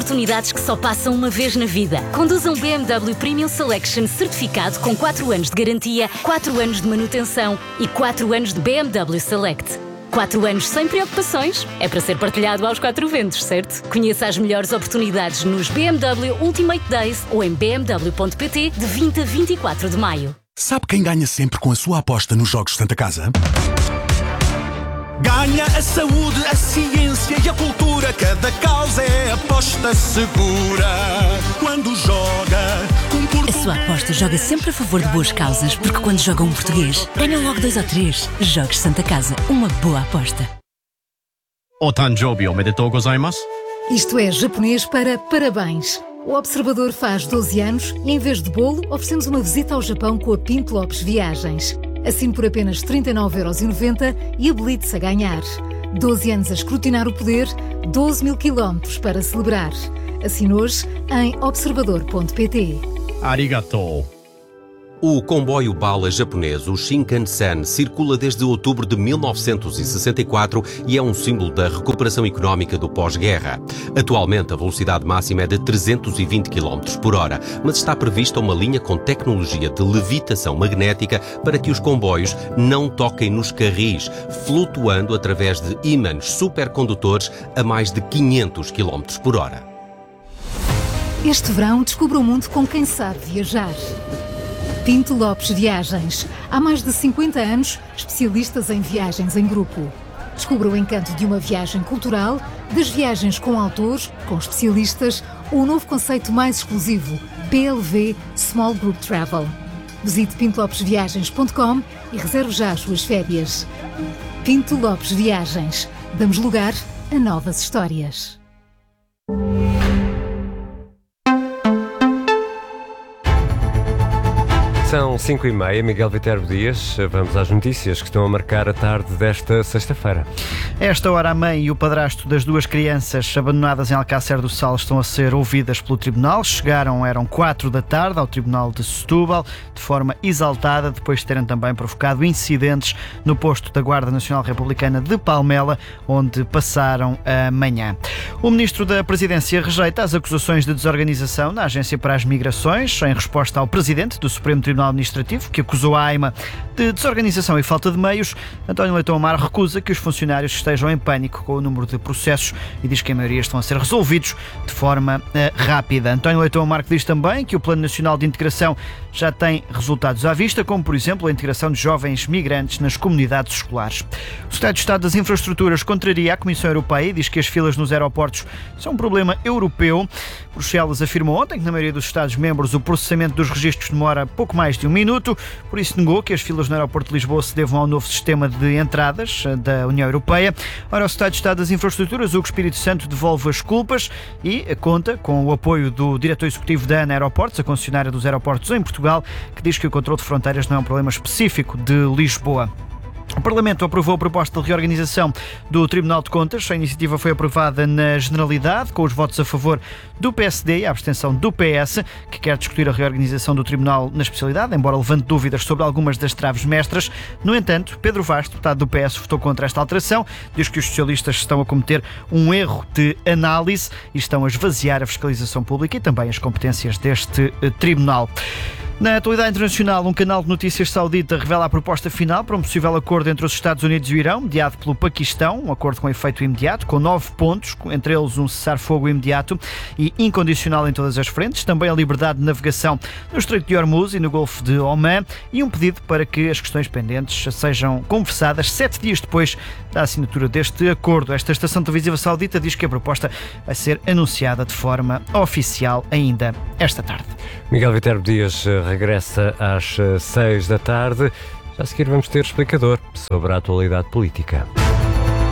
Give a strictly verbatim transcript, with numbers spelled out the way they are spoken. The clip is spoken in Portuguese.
oportunidades que só passam uma vez na vida. Conduza um B M W Premium Selection certificado com quatro anos de garantia, quatro anos de manutenção e quatro anos de B M W Select. quatro anos sem preocupações. É para ser partilhado aos quatro ventos, certo? Conheça as melhores oportunidades nos B M W Ultimate Days ou em b m w ponto p t de vinte a vinte e quatro de maio. Sabe quem ganha sempre com a sua aposta nos Jogos Santa Casa? Ganha a saúde, a ciência e a cultura. Cada causa é aposta segura. Quando joga um português... A sua aposta joga sempre a favor de boas causas, porque quando joga um português, ganha logo dois ou três. Jogos Santa Casa, uma boa aposta. Otanjobi omedetou gozaimasu. Isto é japonês para parabéns. O Observador faz doze anos e, em vez de bolo, oferecemos uma visita ao Japão com a Pinto Lopes Viagens. Assine por apenas trinta e nove euros e noventa centavos e habilite-se a ganhar. doze anos a escrutinar o poder, doze mil quilómetros para celebrar. Assine hoje em observador ponto p t. Arigatou. O comboio bala japonês, o Shinkansen, circula desde outubro de mil novecentos e sessenta e quatro e é um símbolo da recuperação económica do pós-guerra. Atualmente, a velocidade máxima é de trezentos e vinte quilómetros por hora, mas está prevista uma linha com tecnologia de levitação magnética para que os comboios não toquem nos carris, flutuando através de ímãs supercondutores a mais de quinhentos quilómetros por hora. Este verão, descubra o mundo com quem sabe viajar. Pinto Lopes Viagens. Há mais de cinquenta anos, especialistas em viagens em grupo. Descubra o encanto de uma viagem cultural, das viagens com autores, com especialistas, ou o novo conceito mais exclusivo, P L V Small Group Travel. Visite pinto lopes viagens ponto com e reserve já as suas férias. Pinto Lopes Viagens. Damos lugar a novas histórias. São cinco e meia, Miguel Viterbo Dias. Vamos às notícias que estão a marcar a tarde desta sexta-feira. A esta hora, a mãe e o padrasto das duas crianças abandonadas em Alcácer do Sal estão a ser ouvidas pelo Tribunal. Chegaram, eram quatro da tarde, ao Tribunal de Setúbal, de forma exaltada, depois de terem também provocado incidentes no posto da Guarda Nacional Republicana de Palmela, onde passaram a manhã. O Ministro da Presidência rejeita as acusações de desorganização na Agência para as Migrações, em resposta ao Presidente do Supremo Tribunal Administrativo, que acusou a AIMA de desorganização e falta de meios. António Leitão Amar recusa que os funcionários estejam em pânico com o número de processos e diz que a maioria estão a ser resolvidos de forma uh, rápida. António Leitão Amar diz também que o Plano Nacional de Integração já tem resultados à vista, como por exemplo a integração de jovens migrantes nas comunidades escolares. O Secretário de Estado das Infraestruturas contraria a Comissão Europeia e diz que as filas nos aeroportos são um problema europeu. Bruxelas afirmou ontem que na maioria dos Estados-membros o processamento dos registros demora pouco mais de um minuto, por isso negou que as filas no aeroporto de Lisboa se devam ao novo sistema de entradas da União Europeia. Ora, o Secretário de Estado das Infraestruturas, Hugo Espírito Santo, devolve as culpas e conta com o apoio do diretor executivo da ANA Aeroportos, a concessionária dos aeroportos em Portugal, que diz que o controle de fronteiras não é um problema específico de Lisboa. O Parlamento aprovou a proposta de reorganização do Tribunal de Contas. A iniciativa foi aprovada na generalidade, com os votos a favor do P S D e a abstenção do P S, que quer discutir a reorganização do Tribunal na especialidade, embora levante dúvidas sobre algumas das traves mestras. No entanto, Pedro Vaz, deputado do P S, votou contra esta alteração. Diz que os socialistas estão a cometer um erro de análise e estão a esvaziar a fiscalização pública e também as competências deste Tribunal. Na atualidade internacional, um canal de notícias saudita revela a proposta final para um possível acordo entre os Estados Unidos e o Irão, mediado pelo Paquistão, um acordo com efeito imediato, com nove pontos, entre eles um cessar-fogo imediato e incondicional em todas as frentes, também a liberdade de navegação no Estreito de Hormuz e no Golfo de Omã e um pedido para que as questões pendentes sejam conversadas sete dias depois da assinatura deste acordo. Esta estação televisiva saudita diz que a proposta vai ser anunciada de forma oficial ainda esta tarde. Miguel Viterbo Dias regressa às seis da tarde. Já a seguir vamos ter explicador sobre a atualidade política.